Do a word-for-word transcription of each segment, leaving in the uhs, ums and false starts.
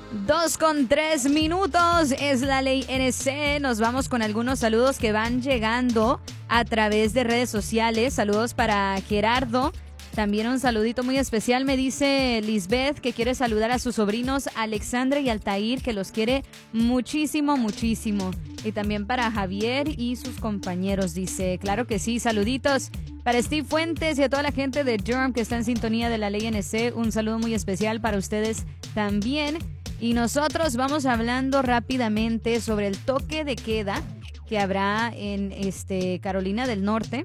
Dos con tres minutos es la ley N C. Nos vamos con algunos saludos que van llegando a través de redes sociales. Saludos para Gerardo. También un saludito muy especial. Me dice Lisbeth que quiere saludar a sus sobrinos Alexandra y Altair, que los quiere muchísimo, muchísimo. Y también para Javier y sus compañeros, dice. Claro que sí, saluditos para Steve Fuentes y a toda la gente de Durham que está en sintonía de la ley N C. Un saludo muy especial para ustedes también. Y nosotros vamos hablando rápidamente sobre el toque de queda que habrá en este Carolina del Norte.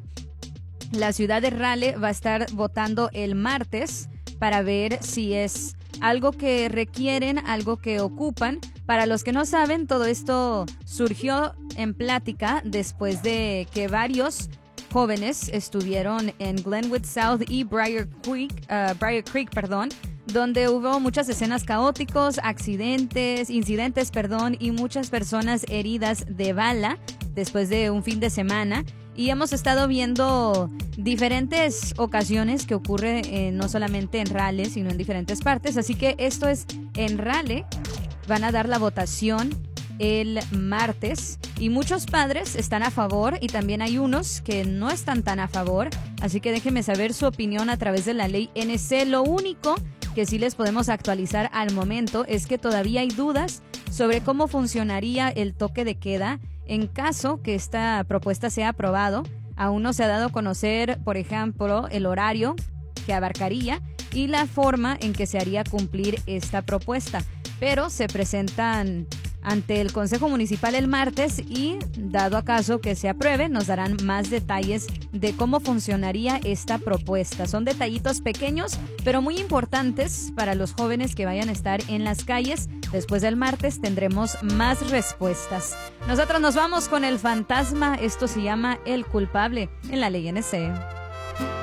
La ciudad de Raleigh va a estar votando el martes para ver si es algo que requieren, algo que ocupan. Para los que no saben, todo esto surgió en plática después de que varios jóvenes estuvieron en Glenwood South y Briar Creek, uh, Briar Creek, perdón, donde hubo muchas escenas caóticos, accidentes, incidentes, perdón, y muchas personas heridas de bala después de un fin de semana. Y hemos estado viendo diferentes ocasiones que ocurre eh, no solamente en Raleigh, sino en diferentes partes. Así que esto es en Raleigh. Van a dar la votación el martes y muchos padres están a favor y también hay unos que no están tan a favor. Así que déjenme saber su opinión a través de la ley N C. Lo único que sí les podemos actualizar al momento es que todavía hay dudas sobre cómo funcionaría el toque de queda en caso que esta propuesta sea aprobado. Aún no se ha dado a conocer, por ejemplo, el horario que abarcaría y la forma en que se haría cumplir esta propuesta. Pero se presentan ante el Consejo Municipal el martes y, dado acaso que se apruebe, nos darán más detalles de cómo funcionaría esta propuesta. Son detallitos pequeños, pero muy importantes para los jóvenes que vayan a estar en las calles. Después del martes tendremos más respuestas. Nosotros nos vamos con el fantasma. Esto se llama El Culpable en la ley N C.